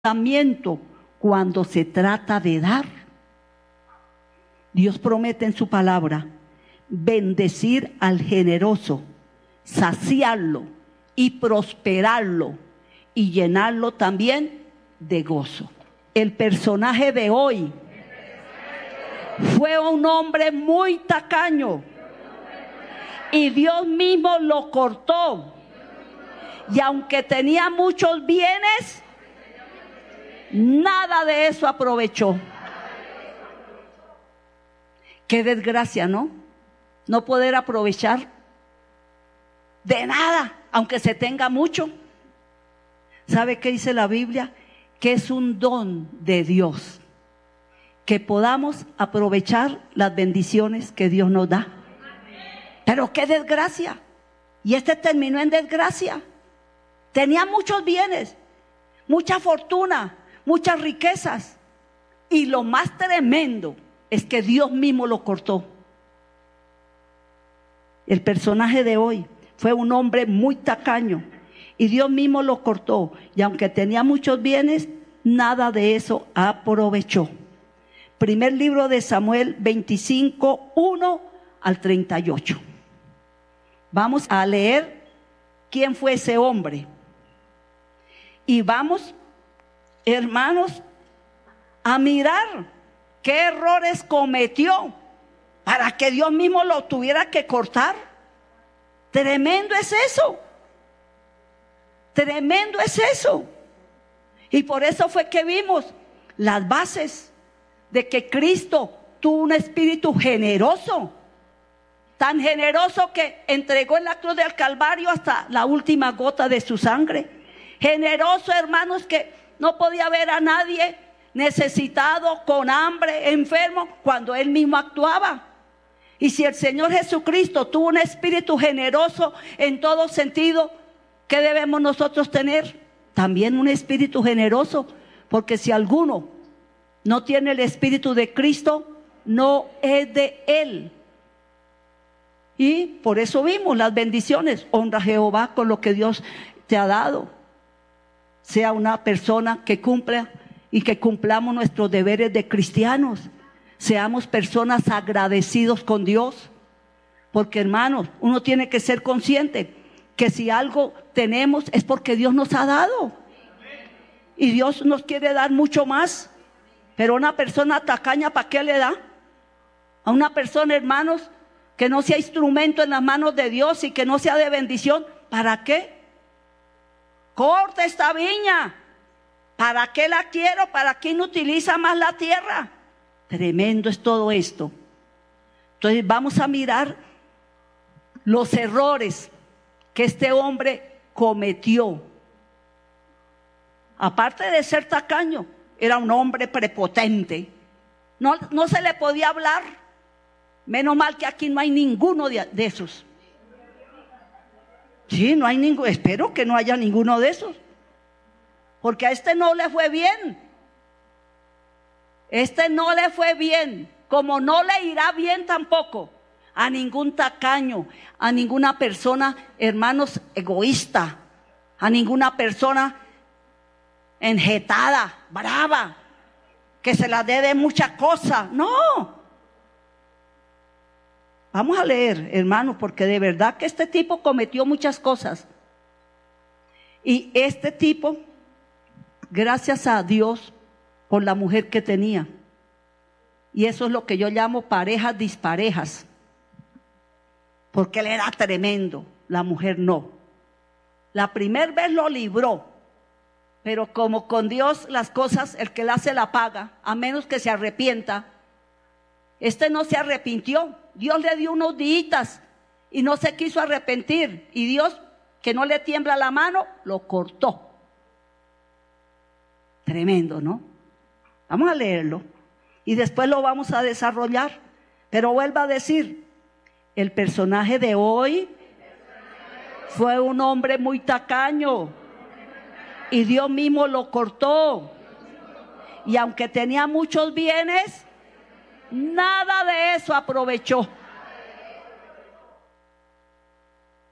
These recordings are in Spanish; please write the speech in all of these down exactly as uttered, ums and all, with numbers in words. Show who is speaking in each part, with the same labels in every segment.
Speaker 1: cuando se trata de dar. Dios promete en su palabra bendecir al generoso, saciarlo y prosperarlo y llenarlo también de gozo. El personaje de hoy fue un hombre muy tacaño y Dios mismo lo cortó, y aunque tenía muchos bienes, nada de eso aprovechó. Qué desgracia, ¿no? No poder aprovechar de nada, aunque se tenga mucho. ¿Sabe qué dice la Biblia? Que es un don de Dios, que podamos aprovechar las bendiciones que Dios nos da. Pero qué desgracia. Y este terminó en desgracia. Tenía muchos bienes, mucha fortuna, muchas riquezas, y lo más tremendo es que Dios mismo lo cortó. El personaje de hoy fue un hombre muy tacaño y Dios mismo lo cortó, y aunque tenía muchos bienes, nada de eso aprovechó. Primer libro de Samuel veinticinco, uno al treinta y ocho. Vamos a leer quién fue ese hombre. Y vamos, hermanos, a mirar qué errores cometió para que Dios mismo lo tuviera que cortar. Tremendo es eso. Tremendo es eso. Y por eso fue que vimos las bases de que Cristo tuvo un espíritu generoso. Tan generoso que entregó en la cruz del Calvario hasta la última gota de su sangre. Generoso, hermanos, que no podía ver a nadie necesitado, con hambre, enfermo, cuando Él mismo actuaba. Y si el Señor Jesucristo tuvo un espíritu generoso en todo sentido, ¿qué debemos nosotros tener? También un espíritu generoso, porque si alguno no tiene el espíritu de Cristo, no es de Él. Y por eso vimos las bendiciones. Honra a Jehová con lo que Dios te ha dado. Sea una persona que cumpla y que cumplamos nuestros deberes de cristianos. Seamos personas agradecidos con Dios. Porque, hermanos, uno tiene que ser consciente que si algo tenemos es porque Dios nos ha dado. Y Dios nos quiere dar mucho más. Pero una persona tacaña, ¿para qué le da? A una persona, hermanos, que no sea instrumento en las manos de Dios y que no sea de bendición, ¿para qué? Corta esta viña. ¿Para qué la quiero? ¿Para quién utiliza más la tierra? Tremendo es todo esto. Entonces vamos a mirar los errores que este hombre cometió. Aparte de ser tacaño, era un hombre prepotente. No, no se le podía hablar. Menos mal que aquí no hay ninguno de, de esos. Sí, no hay ninguno. Espero que no haya ninguno de esos. Porque a este no le fue bien. Este no le fue bien. Como no le irá bien tampoco a ningún tacaño, a ninguna persona, hermanos, egoísta, a ninguna persona enjetada, brava, que se la dé de mucha cosa. No. Vamos a leer, hermanos, porque de verdad que este tipo cometió muchas cosas. Y este tipo, gracias a Dios por la mujer que tenía. Y eso es lo que yo llamo parejas disparejas. Porque él era tremendo, la mujer no. La primera vez lo libró. Pero como con Dios las cosas, el que la hace la paga, a menos que se arrepienta. Este no se arrepintió. Dios le dio unos días y no se quiso arrepentir. Y Dios, que no le tiembla la mano, lo cortó. Tremendo, ¿no? Vamos a leerlo y después lo vamos a desarrollar. Pero vuelvo a decir, el personaje de hoy fue un hombre muy tacaño y Dios mismo lo cortó. Y aunque tenía muchos bienes, nada de eso aprovechó.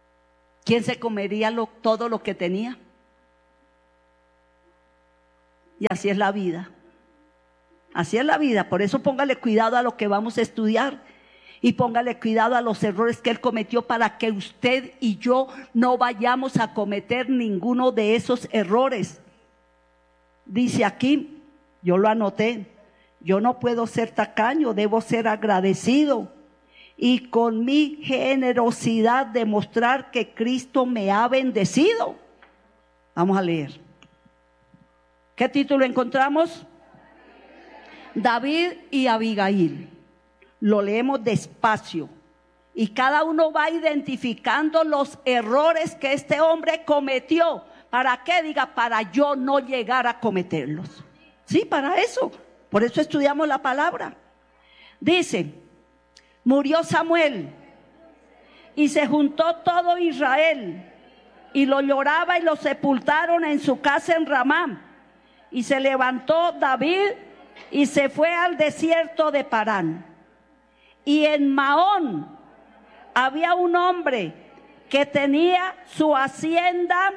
Speaker 1: ¿Quién se comería lo, todo lo que tenía? Y así es la vida. Así es la vida. Por eso póngale cuidado a lo que vamos a estudiar. Y póngale cuidado a los errores que él cometió para que usted y yo no vayamos a cometer ninguno de esos errores. Dice aquí, yo lo anoté, yo no puedo ser tacaño, debo ser agradecido. Y con mi generosidad demostrar que Cristo me ha bendecido. Vamos a leer. ¿Qué título encontramos? David y Abigail. Lo leemos despacio. Y cada uno va identificando los errores que este hombre cometió. ¿Para qué? Diga, para yo no llegar a cometerlos. Sí, para eso. Por eso estudiamos la palabra. Dice, murió Samuel y se juntó todo Israel y lo lloraba y lo sepultaron en su casa en Ramá. Y se levantó David y se fue al desierto de Parán. Y en Maón había un hombre que tenía su hacienda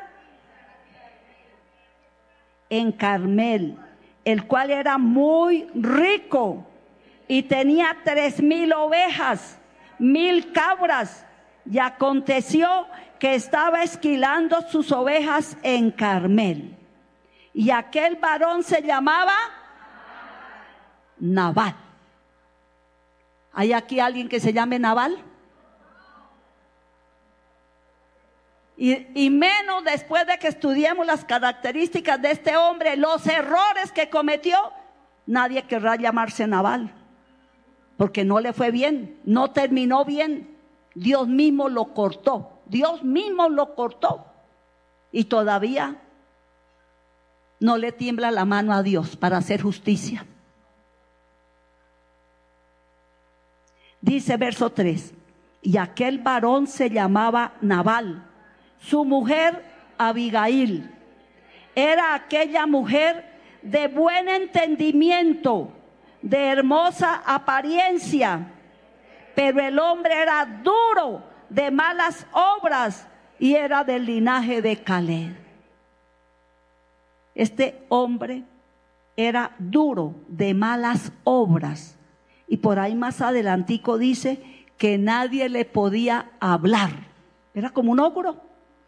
Speaker 1: en Carmel, el cual era muy rico y tenía tres mil ovejas, mil cabras. Y aconteció que estaba esquilando sus ovejas en Carmel. Y aquel varón se llamaba Nabal. ¿Hay aquí alguien que se llame Nabal? Y, y menos después de que estudiemos las características de este hombre, los errores que cometió, nadie querrá llamarse Nabal, porque no le fue bien, no terminó bien. Dios mismo lo cortó, Dios mismo lo cortó. Y todavía no le tiembla la mano a Dios para hacer justicia. Dice verso tres, y aquel varón se llamaba Nabal, su mujer Abigail era aquella mujer de buen entendimiento, de hermosa apariencia, pero el hombre era duro, de malas obras, y era del linaje de Caleb. Este hombre era duro, de malas obras, y por ahí más adelantico dice que nadie le podía hablar. Era como un ogro.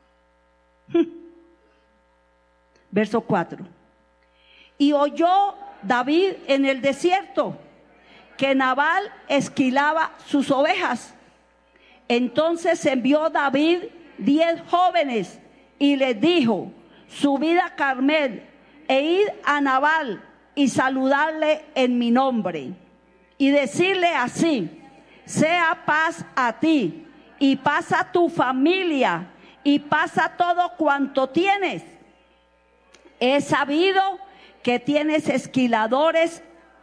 Speaker 1: Verso cuatro. Y oyó David en el desierto que Nabal esquilaba sus ovejas. Entonces envió David diez jóvenes y les dijo: subid a Carmel e id a Nabal y saludarle en mi nombre y decirle así: sea paz a ti y paz a tu familia y paz a todo cuanto tienes. He sabido que tienes esquiladores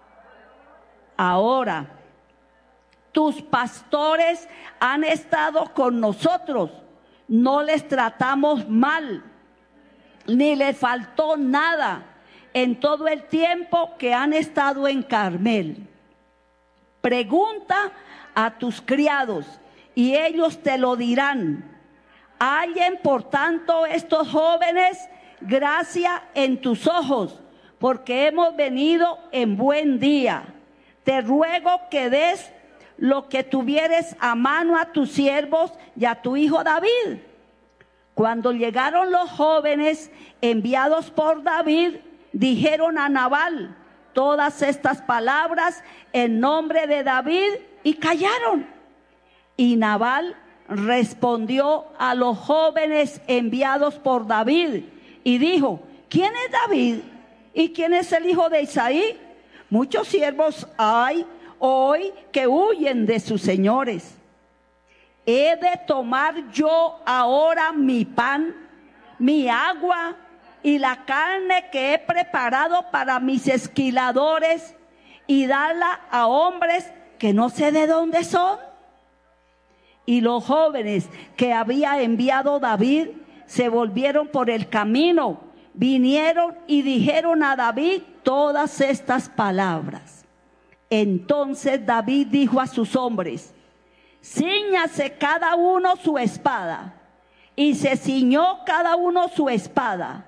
Speaker 1: ahora. Tus pastores han estado con nosotros, no les tratamos mal, ni les faltó nada en todo el tiempo que han estado en Carmel. Pregunta a tus criados y ellos te lo dirán. Hallen por tanto estos jóvenes gracia en tus ojos, porque hemos venido en buen día. Te ruego que des lo que tuvieres a mano a tus siervos y a tu hijo David. Cuando llegaron los jóvenes enviados por David, dijeron a Nabal todas estas palabras en nombre de David y callaron. Y Nabal respondió a los jóvenes enviados por David y dijo: ¿quién es David y quién es el hijo de Isaí? Muchos siervos hay hoy que huyen de sus señores. ¿He de tomar yo ahora mi pan, mi agua y la carne que he preparado para mis esquiladores y darla a hombres que no sé de dónde son? Y los jóvenes que había enviado David se volvieron por el camino, vinieron y dijeron a David todas estas palabras. Entonces David dijo a sus hombres: cíñase cada uno su espada. Y se ciñó cada uno su espada.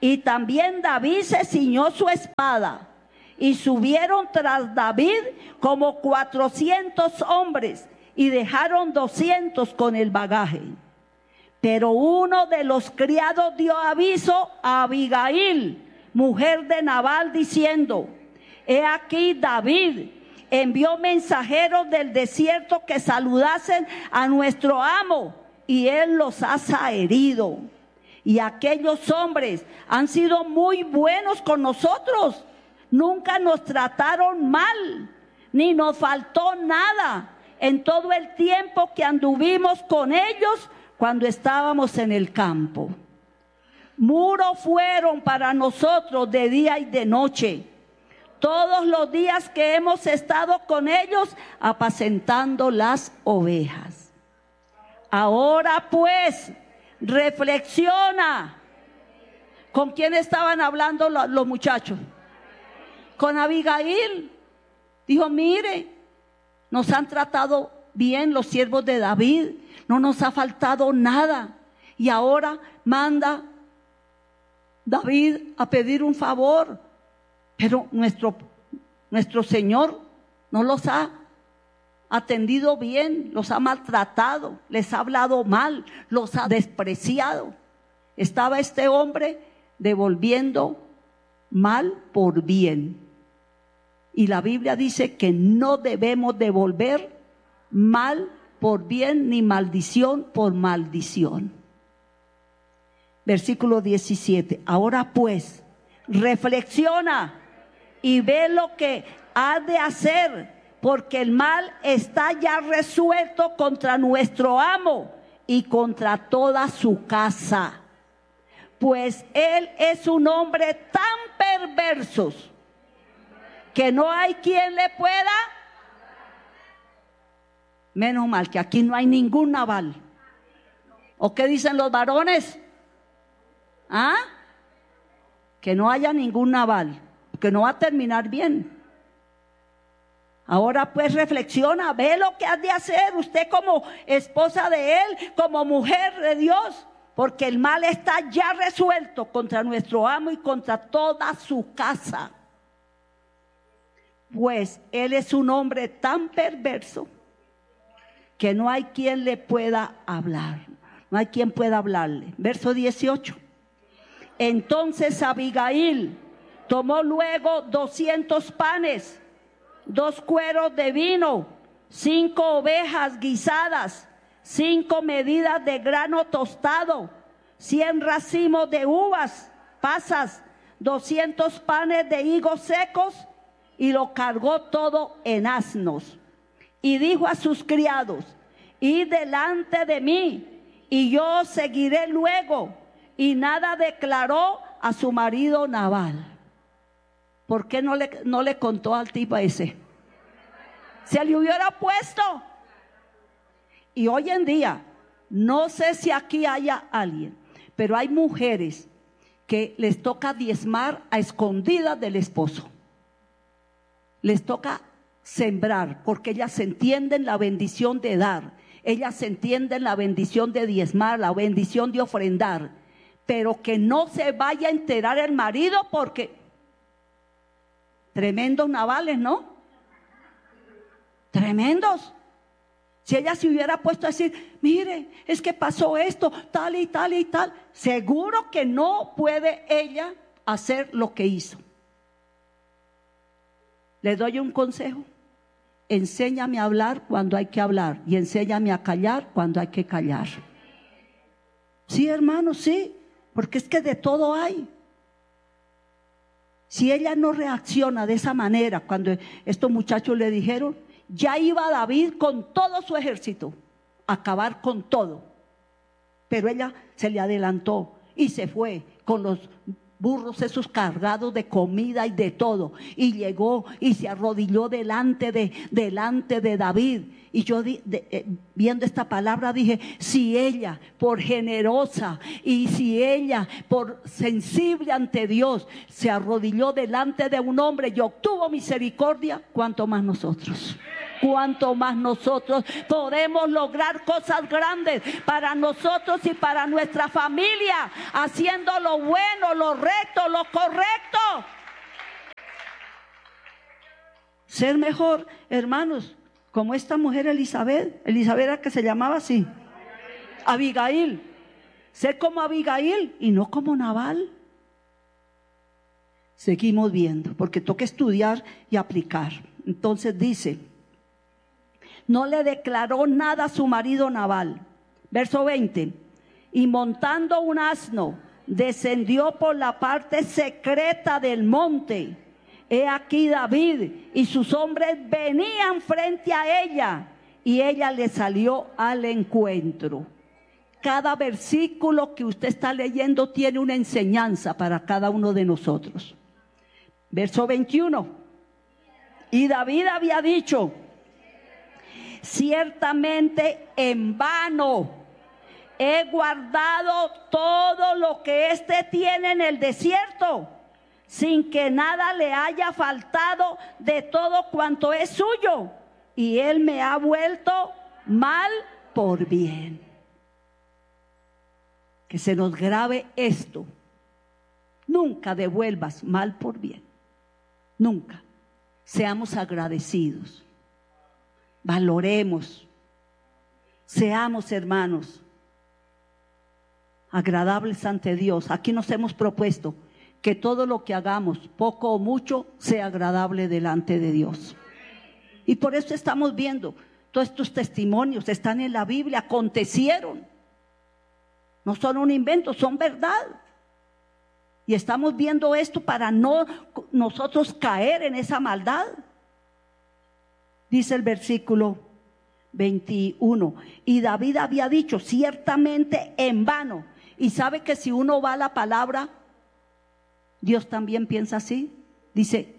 Speaker 1: Y también David se ciñó su espada, y subieron tras David como cuatrocientos hombres, y dejaron doscientos con el bagaje. Pero uno de los criados dio aviso a Abigail, mujer de Nabal, diciendo: he aquí David envió mensajeros del desierto que saludasen a nuestro amo, y él los ha herido. Y aquellos hombres han sido muy buenos con nosotros, nunca nos trataron mal, ni nos faltó nada en todo el tiempo que anduvimos con ellos cuando estábamos en el campo. Muro fueron para nosotros de día y de noche, todos los días que hemos estado con ellos apacentando las ovejas. Ahora pues, reflexiona. ¿Con quién estaban hablando los, los muchachos? Con Abigail. Dijo: mire, nos han tratado bien los siervos de David, no nos ha faltado nada. Y ahora manda David a pedir un favor, pero nuestro, nuestro Señor no los ha atendido bien, los ha maltratado, les ha hablado mal, los ha despreciado. Estaba este hombre devolviendo mal por bien. Y la Biblia dice que no debemos devolver mal por bien, ni maldición por maldición. Versículo diecisiete. Ahora pues, reflexiona y ve lo que has de hacer, porque el mal está ya resuelto contra nuestro amo y contra toda su casa. Pues él es un hombre tan perverso que no hay quien le pueda. Menos mal que aquí no hay ningún Nabal. ¿O qué dicen los varones? ¿Ah? Que no haya ningún Nabal, que no va a terminar bien. Ahora pues reflexiona, ve lo que has de hacer usted como esposa de él, como mujer de Dios, porque el mal está ya resuelto contra nuestro amo y contra toda su casa. Pues él es un hombre tan perverso que no hay quien le pueda hablar, no hay quien pueda hablarle. Verso dieciocho. Entonces Abigail tomó luego doscientos panes, dos cueros de vino, cinco ovejas guisadas, cinco medidas de grano tostado, cien racimos de uvas pasas, doscientos panes de higos secos, y lo cargó todo en asnos. Y dijo a sus criados: id delante de mí, y yo seguiré luego. Y nada declaró a su marido Nabal. ¿Por qué no le, no le contó al tipo ese? Se le hubiera puesto. Y hoy en día, no sé si aquí haya alguien, pero hay mujeres que les toca diezmar a escondidas del esposo. Les toca sembrar, porque ellas entienden la bendición de dar, ellas entienden la bendición de diezmar, la bendición de ofrendar, pero que no se vaya a enterar el marido, porque tremendos navales, ¿no? Tremendos. Si ella se hubiera puesto a decir: mire, es que pasó esto, tal y tal y tal, seguro que no puede ella hacer lo que hizo. Le doy un consejo: enséñame a hablar cuando hay que hablar, y enséñame a callar cuando hay que callar. Sí, hermano, sí, porque es que de todo hay. Si ella no reacciona de esa manera, cuando estos muchachos le dijeron, ya iba David con todo su ejército a acabar con todo, pero ella se le adelantó y se fue con los burros esos cargados de comida y de todo, y llegó y se arrodilló delante de, delante de David. Y yo di, de, eh, viendo esta palabra dije: si ella por generosa y si ella por sensible ante Dios se arrodilló delante de un hombre y obtuvo misericordia, ¿cuánto más nosotros? cuánto más nosotros podemos lograr cosas grandes para nosotros y para nuestra familia, haciendo lo bueno, lo recto, lo correcto. Ser mejor, hermanos, como esta mujer Elizabeth. Elizabeth era que se llamaba así, Abigail. Ser como Abigail y no como Nabal. Seguimos viendo, porque toca estudiar y aplicar. Entonces dice, no le declaró nada a su marido Nabal. Verso veinte, y montando un asno, descendió por la parte secreta del monte. He aquí David y sus hombres venían frente a ella, y ella le salió al encuentro. Cada versículo que usted está leyendo tiene una enseñanza para cada uno de nosotros. Verso veintiuno. Y David había dicho, ciertamente en vano he guardado todo lo que éste tiene en el desierto, sin que nada le haya faltado de todo cuanto es suyo, y él me ha vuelto mal por bien. Que se nos grabe esto: nunca devuelvas mal por bien, nunca. Seamos agradecidos, valoremos, seamos, hermanos, agradables ante Dios. Aquí nos hemos propuesto que todo lo que hagamos, poco o mucho, sea agradable delante de Dios. Y por eso estamos viendo todos estos testimonios, están en la Biblia, acontecieron. No son un invento, son verdad. Y estamos viendo esto para no nosotros caer en esa maldad. Dice el versículo veintiuno, y David había dicho, ciertamente en vano. Y sabe que si uno va a la palabra, Dios también piensa así. Dice,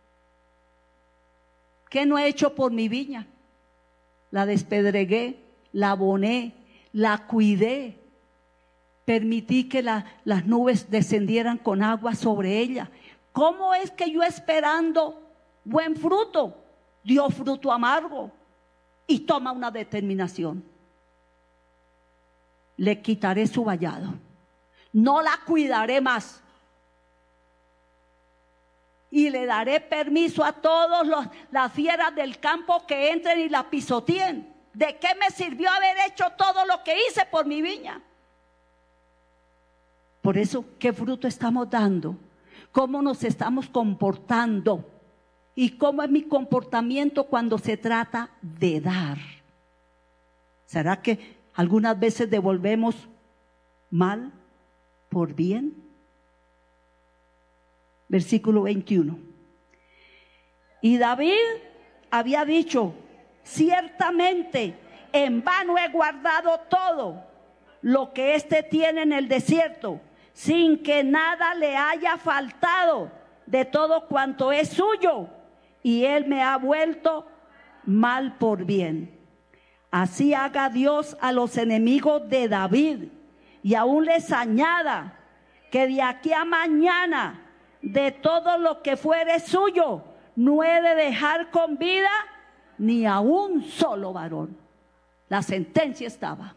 Speaker 1: ¿qué no he hecho por mi viña? La despedregué, la aboné, la cuidé. Permití que la, las nubes descendieran con agua sobre ella. ¿Cómo es que yo, esperando buen fruto, dio fruto amargo? Y toma una determinación: le quitaré su vallado, no la cuidaré más, y le daré permiso a todas las fieras del campo que entren y la pisoteen. ¿De qué me sirvió haber hecho todo lo que hice por mi viña? Por eso, ¿qué fruto estamos dando? ¿Cómo nos estamos comportando? ¿Y cómo es mi comportamiento cuando se trata de dar? ¿Será que algunas veces devolvemos mal por bien? Versículo veintiuno. Y David había dicho, ciertamente en vano he guardado todo lo que éste tiene en el desierto, sin que nada le haya faltado de todo cuanto es suyo, y él me ha vuelto mal por bien. Así haga Dios a los enemigos de David, y aún les añada que de aquí a mañana, de todo lo que fuere suyo, no he de dejar con vida ni a un solo varón. La sentencia estaba,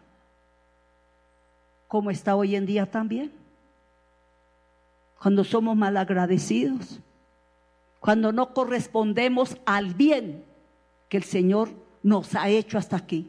Speaker 1: como está hoy en día también. Cuando somos malagradecidos, cuando no correspondemos al bien que el Señor nos ha hecho hasta aquí.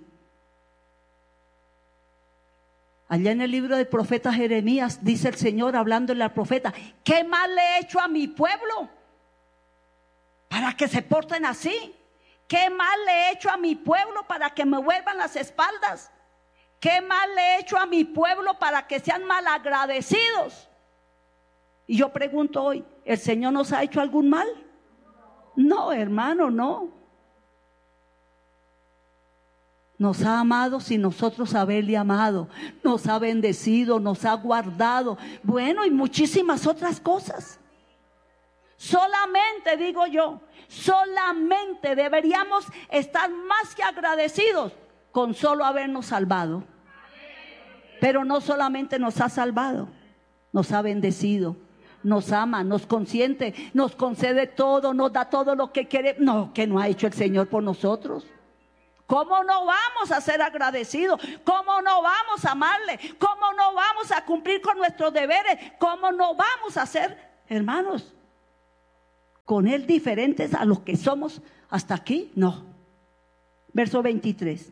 Speaker 1: Allá en el libro del profeta Jeremías dice el Señor, hablándole al profeta, ¿qué mal le he hecho a mi pueblo para que se porten así? ¿Qué mal le he hecho a mi pueblo para que me vuelvan las espaldas? ¿Qué mal le he hecho a mi pueblo para que sean malagradecidos? Y yo pregunto hoy, ¿el Señor nos ha hecho algún mal? No, hermano, no. Nos ha amado sin nosotros haberle amado. Nos ha bendecido, nos ha guardado. Bueno, y muchísimas otras cosas. Solamente, digo yo, solamente deberíamos estar más que agradecidos con solo habernos salvado. Pero no solamente nos ha salvado, nos ha bendecido, nos ama, nos consiente, nos concede todo, nos da todo lo que quiere. No, que no ha hecho el Señor por nosotros. ¿Cómo no vamos a ser agradecidos? ¿Cómo no vamos a amarle? ¿Cómo no vamos a cumplir con nuestros deberes? ¿Cómo no vamos a ser, hermanos, con Él diferentes a los que somos hasta aquí? No. Verso veintitrés.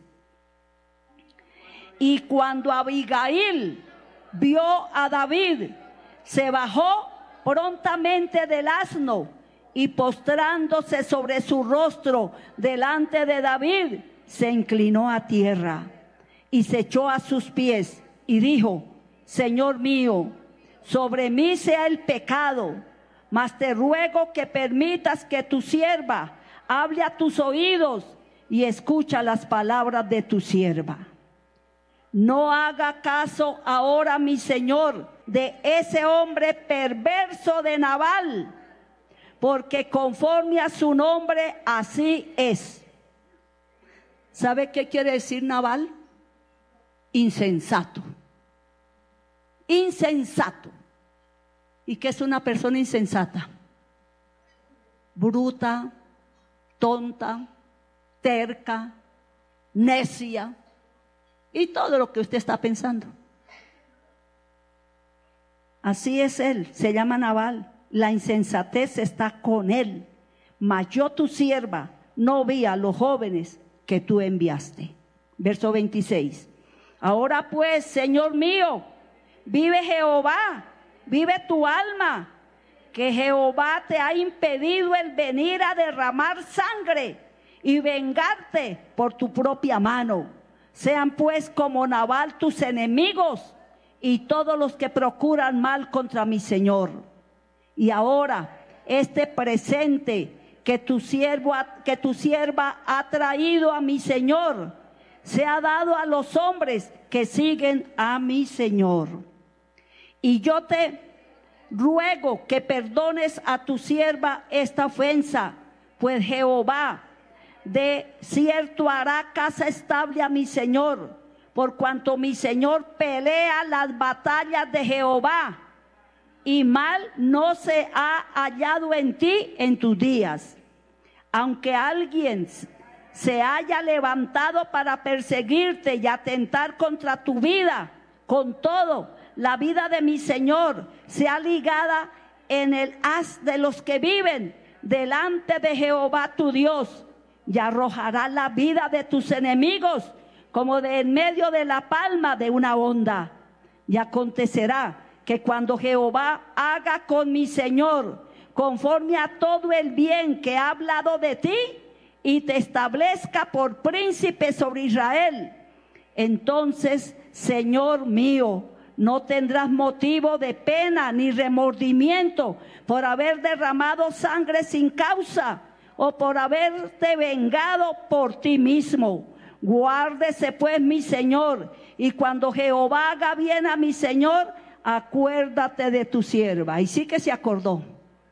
Speaker 1: Y cuando Abigail vio a David, se bajó prontamente del asno y postrándose sobre su rostro delante de David, se inclinó a tierra y se echó a sus pies y dijo: Señor mío, sobre mí sea el pecado, mas te ruego que permitas que tu sierva hable a tus oídos y escucha las palabras de tu sierva. No haga caso ahora, mi señor, de ese hombre perverso de Nabal, porque conforme a su nombre así es. ¿Sabe qué quiere decir Nabal? Insensato. Insensato. ¿Y qué es una persona insensata? Bruta, tonta, terca, necia y todo lo que usted está pensando. Así es él, se llama Nabal. La insensatez está con él. Mas yo, tu sierva, no vi a los jóvenes que tú enviaste. Verso veintiséis. Ahora pues, Señor mío, vive Jehová, vive tu alma, que Jehová te ha impedido el venir a derramar sangre y vengarte por tu propia mano. Sean pues como Nabal tus enemigos y todos los que procuran mal contra mi Señor. Y ahora este presente que tu siervo, que tu sierva ha traído a mi Señor, se ha dado a los hombres que siguen a mi Señor. Y yo te ruego que perdones a tu sierva esta ofensa, pues Jehová de cierto hará casa estable a mi Señor, por cuanto mi Señor pelea las batallas de Jehová, y mal no se ha hallado en ti en tus días. Aunque alguien se haya levantado para perseguirte y atentar contra tu vida, con todo, la vida de mi Señor sea ligada en el haz de los que viven delante de Jehová tu Dios, y arrojará la vida de tus enemigos como de en medio de la palma de una onda. Y acontecerá que cuando Jehová haga con mi Señor conforme a todo el bien que ha hablado de ti, y te establezca por príncipe sobre Israel, entonces, Señor mío, no tendrás motivo de pena ni remordimiento por haber derramado sangre sin causa, o por haberte vengado por ti mismo. Guárdese pues mi Señor, y cuando Jehová haga bien a mi Señor, acuérdate de tu sierva. Y sí que se acordó.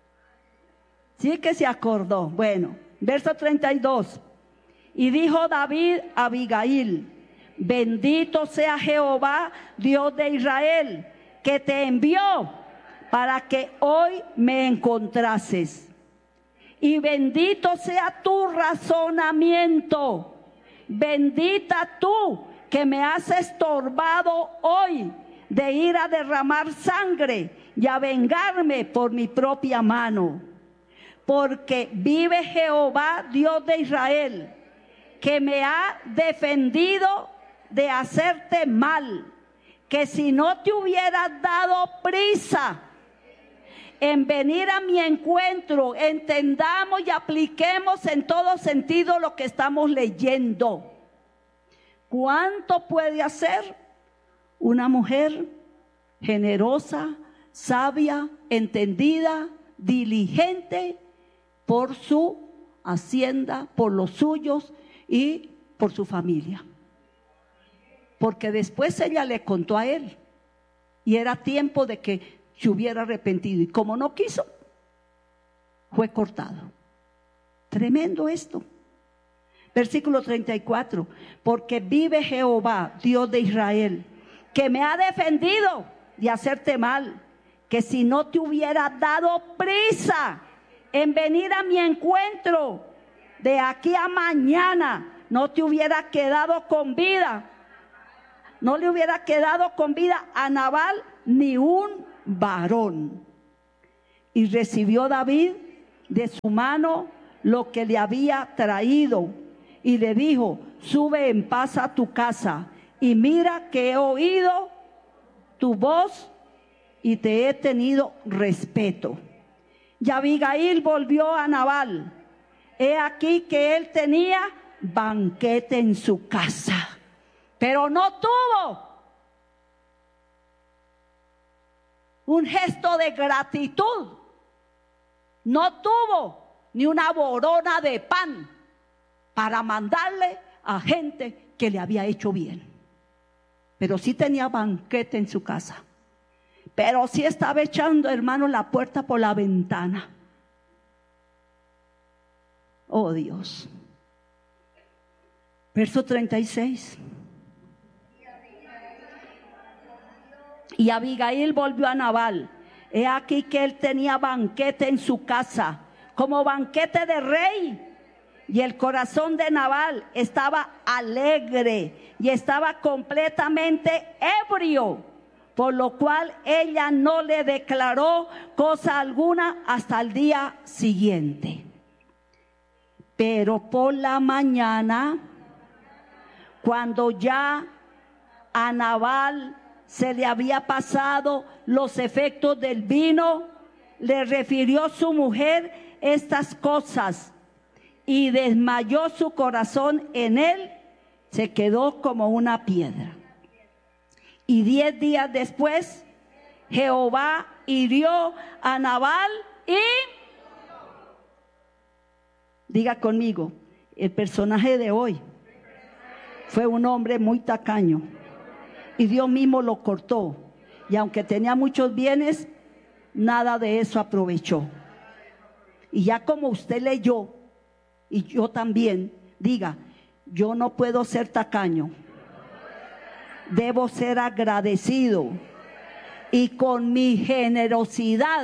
Speaker 1: Sí que se acordó. Bueno, verso treinta y dos. Y dijo David a Abigail: bendito sea Jehová, Dios de Israel, que te envió para que hoy me encontrases. Y bendito sea tu razonamiento. Bendita tú que me has estorbado hoy de ir a derramar sangre y a vengarme por mi propia mano. Porque vive Jehová, Dios de Israel, que me ha defendido de hacerte mal, que si no te hubieras dado prisa en venir a mi encuentro, entendamos y apliquemos en todo sentido lo que estamos leyendo. ¿Cuánto puede hacer una mujer generosa, sabia, entendida, diligente por su hacienda, por los suyos y por su familia? Porque después ella le contó a él y era tiempo de que se hubiera arrepentido, y como no quiso, fue cortado. Tremendo esto. Versículo treinta y cuatro. Porque vive Jehová, Dios de Israel, que me ha defendido de hacerte mal, que si no te hubiera dado prisa en venir a mi encuentro, de aquí a mañana no te hubiera quedado con vida, no le hubiera quedado con vida a Nabal ni un varón. Y recibió David de su mano lo que le había traído y le dijo: sube en paz a tu casa, y mira que he oído tu voz y te he tenido respeto. Y Abigail volvió a Nabal. He aquí que él tenía banquete en su casa, pero no tuvo un gesto de gratitud, no tuvo ni una borona de pan para mandarle a gente que le había hecho bien. Pero sí tenía banquete en su casa, pero sí estaba echando, hermano, la puerta por la ventana. Oh Dios. Verso treinta y seis. Y Abigail volvió a Nabal. He aquí que él tenía banquete en su casa, como banquete de rey. Y el corazón de Nabal estaba alegre y estaba completamente ebrio, por lo cual ella no le declaró cosa alguna hasta el día siguiente. Pero por la mañana, cuando ya a Nabal se le había pasado los efectos del vino, le refirió su mujer estas cosas, y desmayó su corazón en él, se quedó como una piedra. Y diez días después, Jehová hirió a Nabal y... Diga conmigo, el personaje de hoy fue un hombre muy tacaño, y Dios mismo lo cortó, y aunque tenía muchos bienes, nada de eso aprovechó. Y ya como usted leyó, y yo también, diga: yo no puedo ser tacaño, debo ser agradecido, y con mi generosidad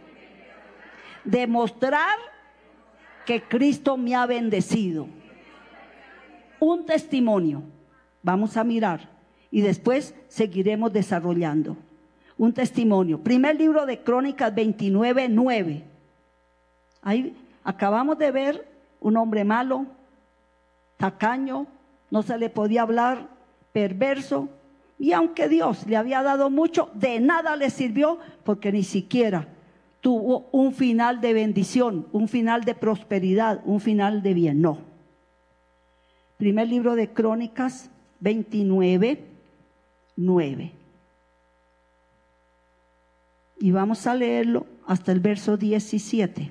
Speaker 1: demostrar que Cristo me ha bendecido. Un testimonio, vamos a mirar, y después seguiremos desarrollando. Un testimonio, primer libro de Crónicas veintinueve, nueve. Ahí acabamos de ver un hombre malo, tacaño, no se le podía hablar, perverso, y aunque Dios le había dado mucho, de nada le sirvió, porque ni siquiera tuvo un final de bendición, un final de prosperidad, un final de bien. No. Primer libro de Crónicas veintinueve, nueve. Y vamos a leerlo hasta el verso diecisiete.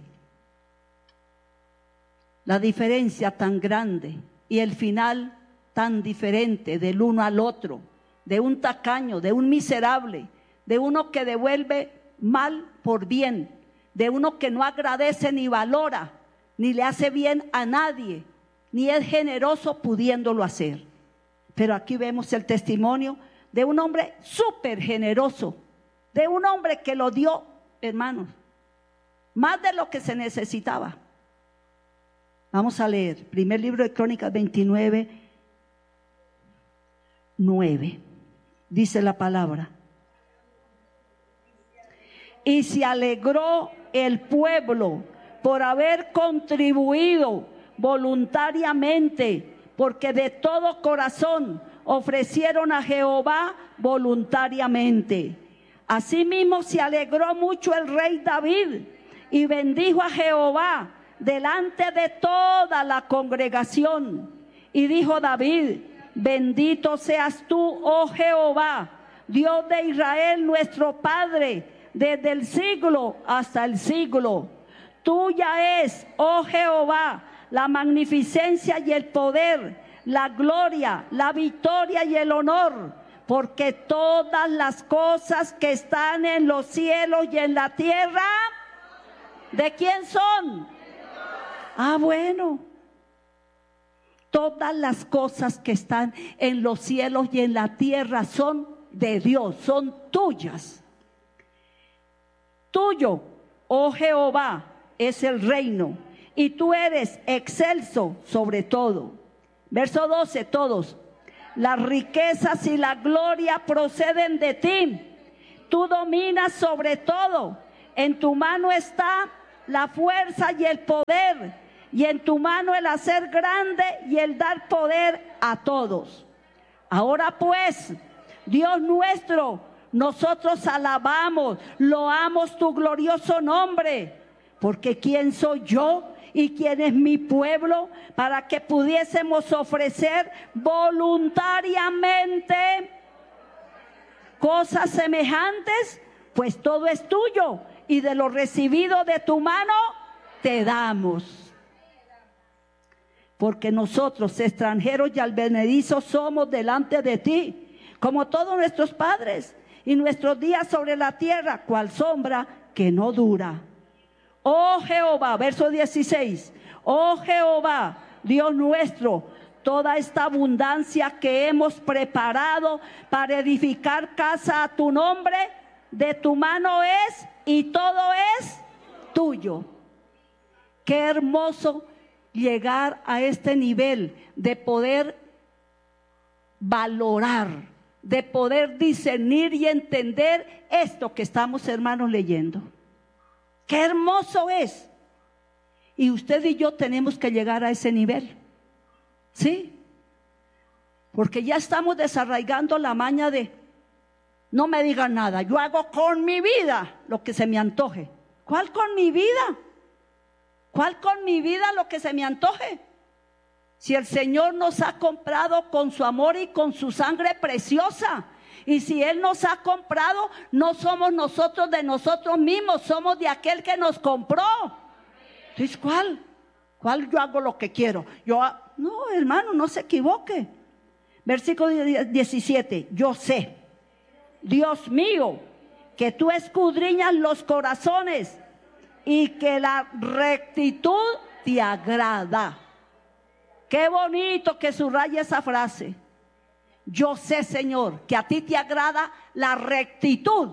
Speaker 1: La diferencia tan grande y el final tan diferente del uno al otro, de un tacaño, de un miserable, de uno que devuelve mal por bien, de uno que no agradece ni valora, ni le hace bien a nadie, ni es generoso pudiéndolo hacer. Pero aquí vemos el testimonio de un hombre súper generoso, de un hombre que lo dio, hermanos, más de lo que se necesitaba. Vamos a leer, primer libro de Crónicas veintinueve, nueve. Dice la palabra: y se alegró el pueblo por haber contribuido voluntariamente, porque de todo corazón ofrecieron a Jehová voluntariamente. Asimismo se alegró mucho el rey David y bendijo a Jehová delante de toda la congregación. Y dijo David: bendito seas tú, oh Jehová, Dios de Israel, nuestro Padre, desde el siglo hasta el siglo. Tuya es, oh Jehová, la magnificencia y el poder, la gloria, la victoria y el honor, porque todas las cosas que están en los cielos y en la tierra, ¿de quién son? Ah, bueno. Todas las cosas que están en los cielos y en la tierra son de Dios, son tuyas. tuyo, oh Jehová, es el reino, y tú eres excelso sobre todo. Verso doce, todos. Las riquezas y la gloria proceden de ti. Tú dominas sobre todo. En tu mano está la fuerza y el poder, y en tu mano el hacer grande y el dar poder a todos. Ahora pues, Dios nuestro, nosotros alabamos, loamos tu glorioso nombre, porque ¿quién soy yo y quién es mi pueblo para que pudiésemos ofrecer voluntariamente cosas semejantes? Pues todo es tuyo, y de lo recibido de tu mano te damos. Porque nosotros, extranjeros y advenedizos, somos delante de ti, como todos nuestros padres, y nuestros días sobre la tierra, cual sombra que no dura. Oh Jehová, verso dieciséis, oh Jehová, Dios nuestro, toda esta abundancia que hemos preparado para edificar casa a tu nombre, de tu mano es, y todo es tuyo. Qué hermoso llegar a este nivel de poder valorar, de poder discernir y entender esto que estamos, hermanos, leyendo. Qué hermoso es. Y usted y yo tenemos que llegar a ese nivel, ¿sí? Porque ya estamos desarraigando la maña de no me digan nada, yo hago con mi vida lo que se me antoje. ¿Cuál con mi vida? ¿Cuál con mi vida lo que se me antoje? Si el Señor nos ha comprado con su amor y con su sangre preciosa, y si Él nos ha comprado, no somos nosotros de nosotros mismos, somos de aquel que nos compró. Entonces, ¿cuál? ¿Cuál yo hago lo que quiero? Yo, no, hermano, no se equivoque. Versículo diecisiete, yo sé, Dios mío, que tú escudriñas los corazones y que la rectitud te agrada. Qué bonito que subraya esa frase. Yo sé, Señor, que a ti te agrada la rectitud.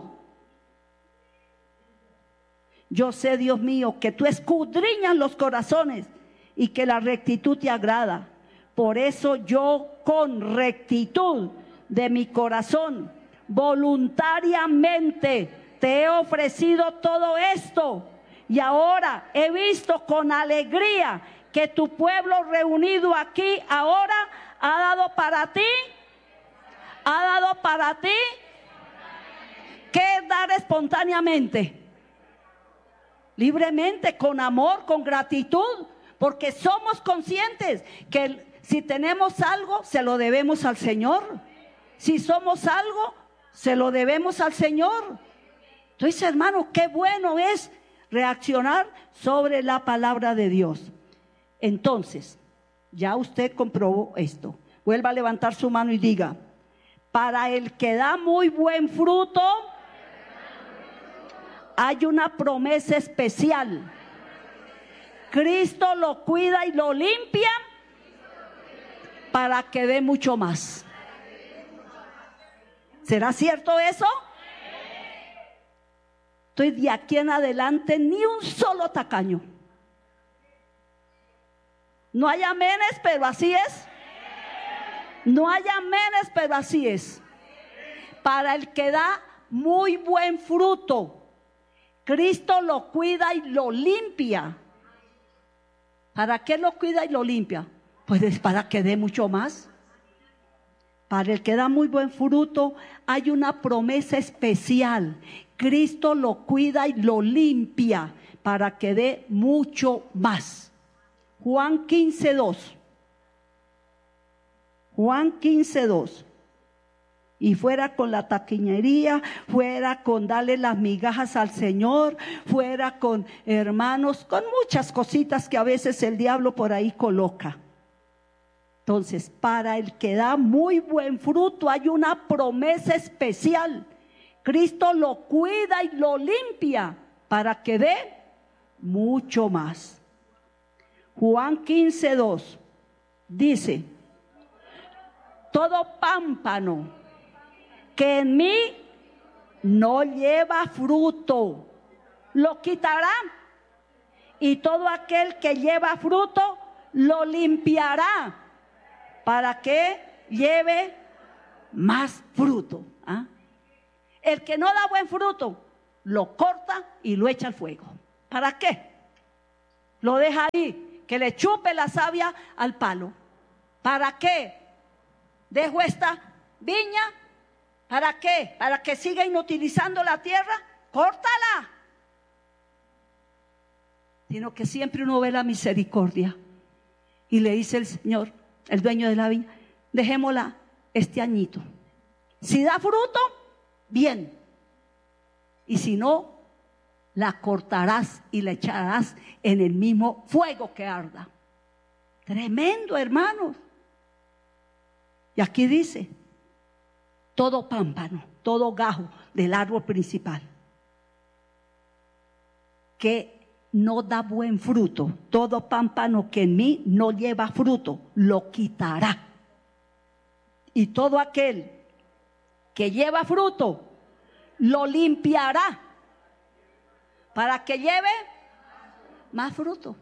Speaker 1: Yo sé, Dios mío, que tú escudriñas los corazones y que la rectitud te agrada. Por eso yo con rectitud de mi corazón, voluntariamente te he ofrecido todo esto. Y ahora he visto con alegría que tu pueblo reunido aquí ahora ha dado para ti, ha dado para ti. ¿Qué es dar espontáneamente? Libremente, con amor, con gratitud, porque somos conscientes que si tenemos algo, se lo debemos al Señor. Si somos algo, se lo debemos al Señor. Entonces, hermano, qué bueno es reaccionar sobre la palabra de Dios. Entonces, ya usted comprobó esto. Vuelva a levantar su mano y diga: para el que da muy buen fruto, hay una promesa especial. Cristo lo cuida y lo limpia para que dé mucho más. ¿Será cierto eso? Entonces, de aquí en adelante, ni un solo tacaño. No hay amenes, pero así es. No hay amenes, pero así es. Para el que da muy buen fruto, Cristo lo cuida y lo limpia. ¿Para qué lo cuida y lo limpia? Pues es para que dé mucho más. Para el que da muy buen fruto, hay una promesa especial. Cristo lo cuida y lo limpia para que dé mucho más. Juan quince dos. Juan quince dos. Y fuera con la taquiñería, fuera con darle las migajas al Señor, fuera con hermanos, con muchas cositas que a veces el diablo por ahí coloca. Entonces, para el que da muy buen fruto hay una promesa especial. Cristo lo cuida y lo limpia para que dé mucho más. Juan quince dos dice: todo pámpano que en mí no lleva fruto, lo quitará, y todo aquel que lleva fruto lo limpiará, para que lleve más fruto. ¿Ah? El que no da buen fruto, lo corta y lo echa al fuego. ¿Para qué? Lo deja ahí, que le chupe la savia al palo. ¿Para qué? Dejo esta viña. ¿Para qué? Para que siga inutilizando la tierra. Córtala. Sino que siempre uno ve la misericordia. Y le dice el Señor, el dueño de la viña, dejémosla este añito. Si da fruto, bien. Y si no, la cortarás y la echarás en el mismo fuego que arda. Tremendo, hermanos. Y aquí dice, todo pámpano, todo gajo del árbol principal, que no da buen fruto, todo pámpano que en mí no lleva fruto, lo quitará. Y todo aquel que lleva fruto, lo limpiará, para que lleve más fruto.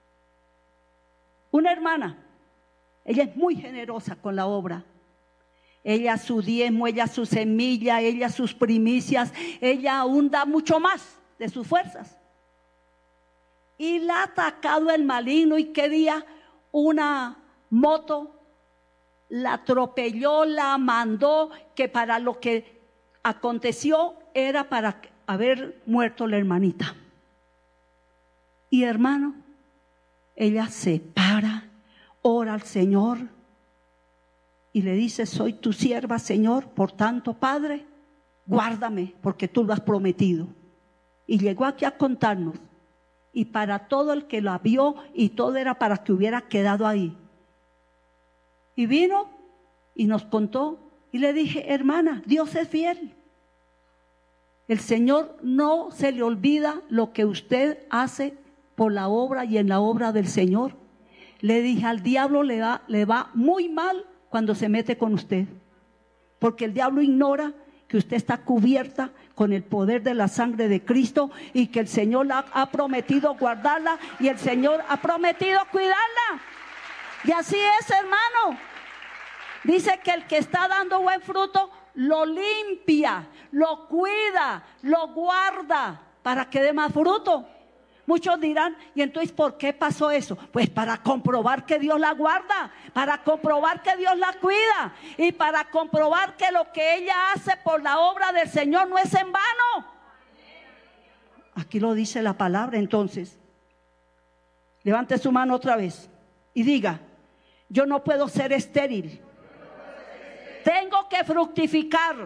Speaker 1: Una hermana, ella es muy generosa con la obra. Ella su diezmo, ella su semilla, ella sus primicias, ella aún da mucho más de sus fuerzas. Y la ha atacado el maligno, y qué día una moto la atropelló, la mandó, que para lo que aconteció era para haber muerto la hermanita. Y hermano, ella se para, ora al Señor y le dice: soy tu sierva, Señor, por tanto, Padre, guárdame, porque tú lo has prometido. Y llegó aquí a contarnos, y para todo el que la vio, y todo era para que hubiera quedado ahí. Y vino y nos contó, y le dije: hermana, Dios es fiel. El Señor no se le olvida lo que usted hace por la obra y en la obra del Señor. Le dije: al diablo le va, le va muy mal cuando se mete con usted, porque el diablo ignora que usted está cubierta con el poder de la sangre de Cristo, y que el Señor la ha prometido guardarla, y el Señor ha prometido cuidarla. Y así es, hermano. Dice que el que está dando buen fruto lo limpia, lo cuida, lo guarda para que dé más fruto. Muchos dirán: ¿y entonces por qué pasó eso? Pues para comprobar que Dios la guarda, para comprobar que Dios la cuida, y para comprobar que lo que ella hace por la obra del Señor no es en vano. Aquí lo dice la palabra. Entonces, levante su mano otra vez y diga: yo no puedo ser estéril. Tengo que fructificar,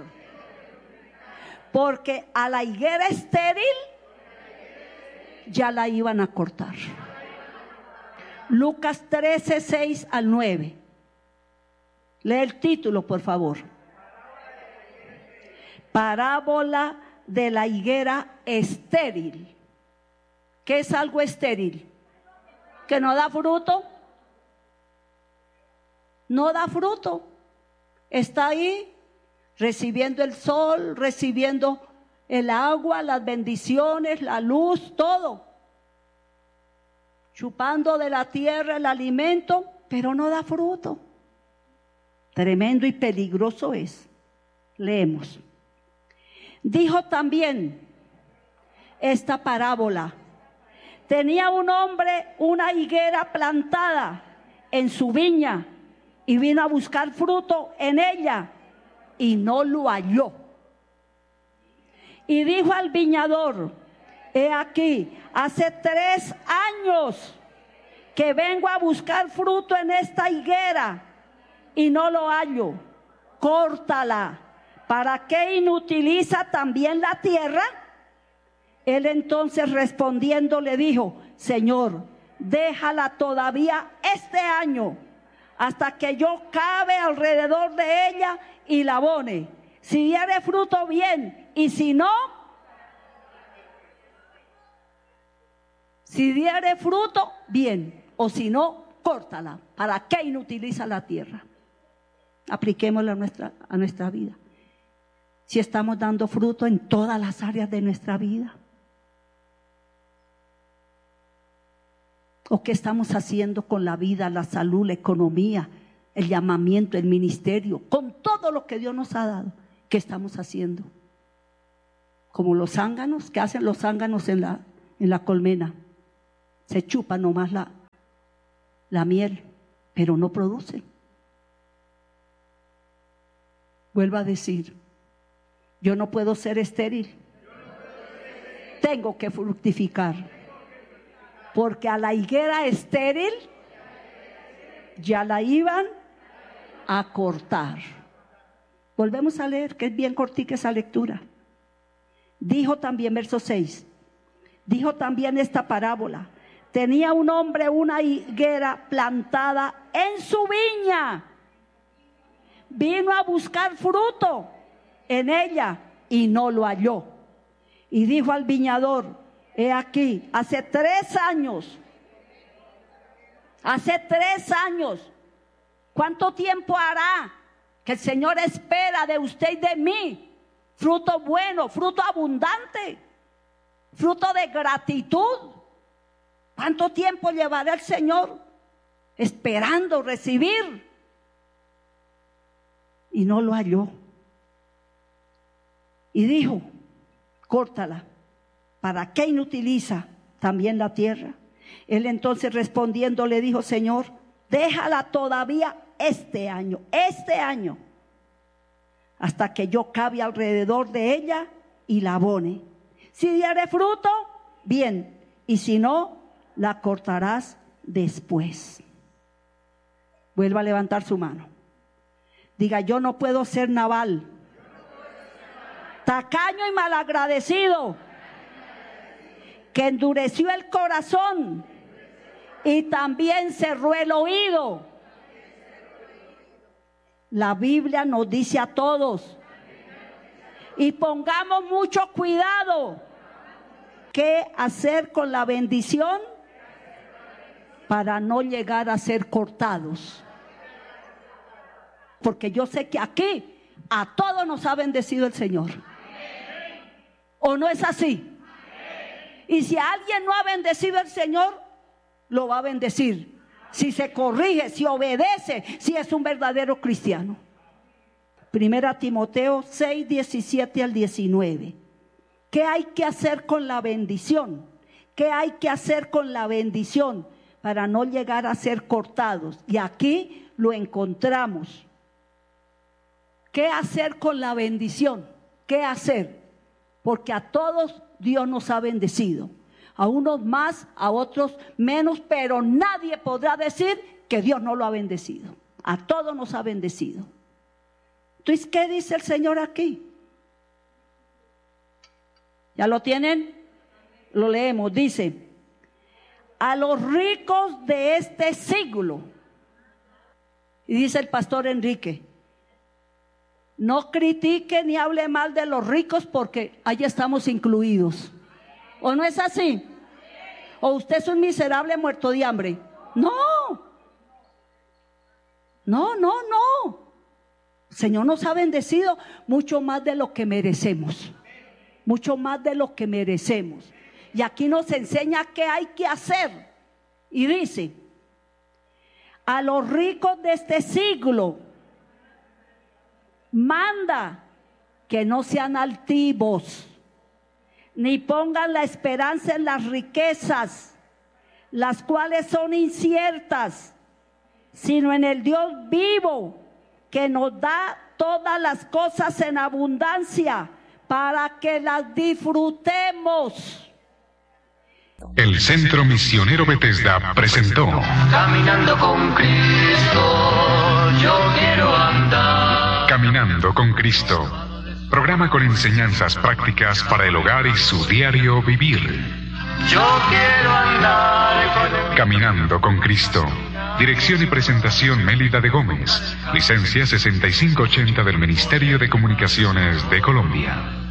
Speaker 1: porque a la higuera estéril ya la iban a cortar. Lucas trece, seis al nueve. Lee el título, por favor. Parábola de la higuera estéril. ¿Qué es algo estéril? Que no da fruto. No da fruto. Está ahí recibiendo el sol, recibiendo el agua, las bendiciones, la luz, todo. Chupando de la tierra el alimento, pero no da fruto. Tremendo y peligroso es. Leemos. Dijo también esta parábola: tenía un hombre una higuera plantada en su viña, y vino a buscar fruto en ella, y no lo halló. Y dijo al viñador: he aquí, hace tres años que vengo a buscar fruto en esta higuera, y no lo hallo. Córtala. ¿Para qué inutiliza también la tierra? Él entonces respondiendo le dijo: Señor, déjala todavía este año, hasta que yo cabe alrededor de ella y la abone. Si diere fruto, bien, y si no, si diere fruto, bien, o si no, córtala. ¿Para qué inutiliza la tierra? Apliquémosla a nuestra, a nuestra vida. Si estamos dando fruto en todas las áreas de nuestra vida, ¿O qué estamos haciendo con la vida, la salud, la economía, el llamamiento, el ministerio, con todo lo que Dios nos ha dado? ¿Qué estamos haciendo? Como los zánganos, ¿qué hacen los zánganos en la, en la colmena? Se chupan nomás la, la miel, pero no producen. Vuelvo a decir, yo no puedo ser estéril. Tengo que fructificar. Porque a la higuera estéril ya la iban a cortar. Volvemos a leer, que es bien cortica esa lectura. Dijo también, verso seis, dijo también esta parábola: tenía un hombre una higuera plantada en su viña, vino a buscar fruto en ella y no lo halló, y dijo al viñador: he aquí, hace tres años, hace tres años, ¿cuánto tiempo hará que el Señor espera de usted y de mí? Fruto bueno, fruto abundante, fruto de gratitud. ¿Cuánto tiempo llevará el Señor esperando recibir? Y no lo halló. Y dijo: córtala. ¿Para qué inutiliza también la tierra? Él entonces respondiendo le dijo: Señor, déjala todavía este año, este año, hasta que yo cabe alrededor de ella y la abone. Si diere fruto, bien, y si no, la cortarás después. Vuelva a levantar su mano. Diga: yo no puedo ser naval, tacaño y malagradecido, que endureció el corazón y también cerró el oído. La Biblia nos dice a todos, y pongamos mucho cuidado, qué hacer con la bendición para no llegar a ser cortados. Porque yo sé que aquí a todos nos ha bendecido el Señor. ¿O no es así? Y si a alguien no ha bendecido el Señor, lo va a bendecir. Si se corrige, si obedece, si es un verdadero cristiano. Primera Timoteo seis, diecisiete al diecinueve. ¿Qué hay que hacer con la bendición? ¿Qué hay que hacer con la bendición para no llegar a ser cortados? Y aquí lo encontramos. ¿Qué hacer con la bendición? ¿Qué hacer? Porque a todos Dios nos ha bendecido. A unos más, a otros menos, pero nadie podrá decir que Dios no lo ha bendecido. A todos nos ha bendecido. Entonces, ¿qué dice el Señor aquí? ¿Ya lo tienen? Lo leemos. Dice: a los ricos de este siglo. Y dice el pastor Enrique: no critique ni hable mal de los ricos, porque allí estamos incluidos. ¿O no es así? ¿O usted es un miserable muerto de hambre? No. No, no, no. El Señor nos ha bendecido mucho más de lo que merecemos. Mucho más de lo que merecemos. Y aquí nos enseña qué hay que hacer. Y dice: a los ricos de este siglo manda que no sean altivos, ni pongan la esperanza en las riquezas, las cuales son inciertas, sino en el Dios vivo, que nos da todas las cosas en abundancia, para que las disfrutemos.
Speaker 2: El Centro Misionero Bethesda presentó
Speaker 3: Caminando con Cristo, yo quiero andar.
Speaker 2: Caminando con Cristo, programa con enseñanzas prácticas para el hogar y su diario vivir.
Speaker 3: Yo quiero andar con...
Speaker 2: Caminando con Cristo. Dirección y presentación: Mélida de Gómez. Licencia sesenta y cinco ochenta del Ministerio de Comunicaciones de Colombia.